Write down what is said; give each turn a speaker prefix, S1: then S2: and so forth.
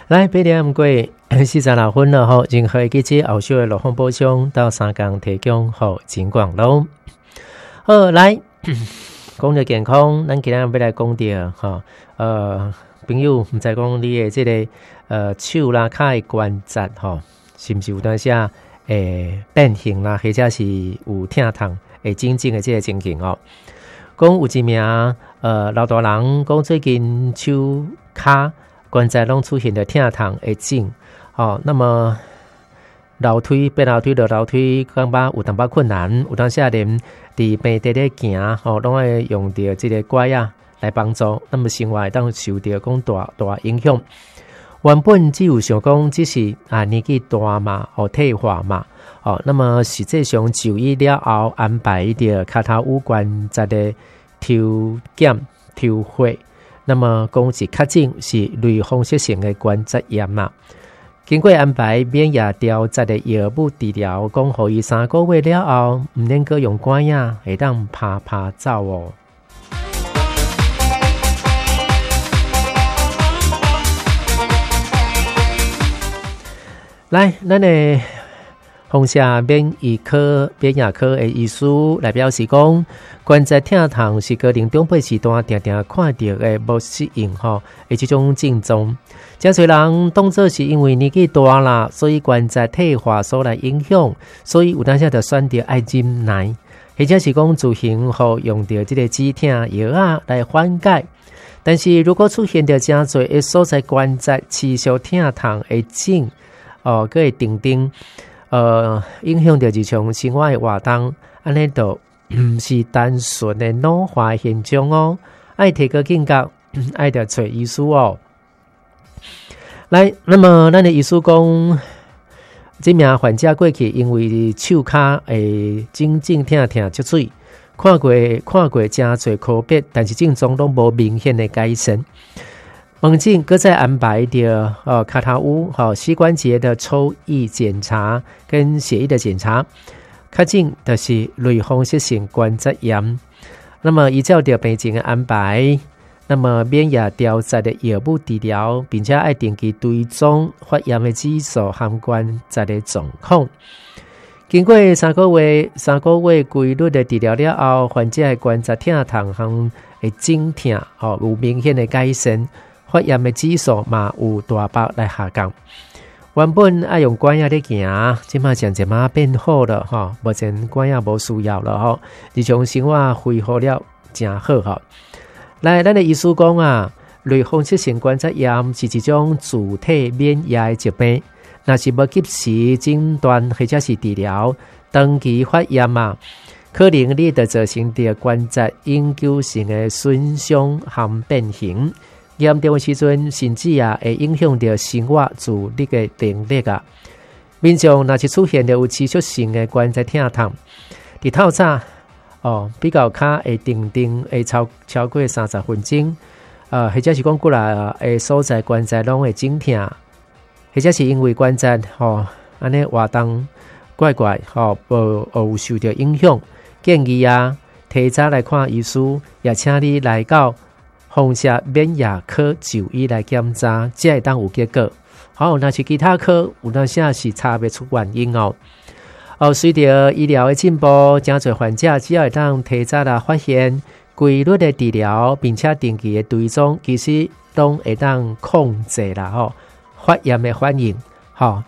S1: 来8点过46分了吼，任何记者后续的路况补充到3工提供给警广咯。好，来讲到健康，咱今日要来讲到吼，朋友唔知讲你的这个手啦、脚的关节吼，是不是有当下变形啦，或者是有疼痛会真正的这个情形哦？讲有一名老大人讲最近手脚关节拢出现了疼痛会肿哦，那么楼梯爬楼梯落楼梯，感觉有淡薄困难，有当时连伫平地咧行吼，拢会用到这个拐啊来帮助，那么生活当受到讲大影响。原本只有想讲只是年纪大嘛，退化嘛，那么实际上就医了后安排的脚头有关节的抽检抽血，那么讲是确诊是类风湿性的关节炎嘛。经过安排免疫调节的药物治疗，讲互伊3个月了后，唔能够用拐啊，会当爬走哦。来，咱的放射免疫科的医师来表示讲，关节疼痛是个人长辈时段常常看到的无适应吼的这种症状。真侪人当作是因为年纪大啦，所以关节退化所来影响，所以有当时就选择爱忍耐，或者是讲自行后用到这个止痛药啊来缓解。但是如果出现着真侪的所在关节持续疼痛会肿佮会定影响到日常生活的活动，安尼就唔是单纯的老化现象哦，爱提高警觉，爱着找医师哦。来，那么咱的医师讲，这名患者过去因为手脚会真正疼出水，看过真侪科别，但是症状拢无明显的改善。猛进搁再安排的脚头有膝关节的抽液检查跟血液的检查，确诊就是类风湿性关节炎。那么依照着病情的安排，那么免疫调节的药物治疗，并且爱定期追踪发炎的指数和关节的状况。经过3个月规律的治疗了后，患者的关节疼痛和会肿痛有明显的改善，发炎的指数嘛有大幅来下降。原本爱用拐杖咧行，即马渐渐变好了哈，目前拐杖无需要了哈，日常生活恢复了真好哈。来，咱的医师讲类风湿性关节炎是一种自体免疫的疾病，若是无及时诊断或者是治疗，长期发炎可能你就造成的关节永久性的损伤和变形。严重的时阵，甚至会影响到生活自理的能力民众若是出现了有持续性的关节疼痛，伫透早比较脚会定会超过30分钟，或者是讲过来所在关节拢会肿痛，或者是因为关节安尼活动怪有受到影响，建议提早来看医师，也请你来到放射免疫科就医来检查，才会当有结果。若是其他科有当时是查不出原因随着医疗的进步，真侪患者只要会当提早来发现，规律的治疗，并且定期的追踪，其实拢会当控制啦发炎的反应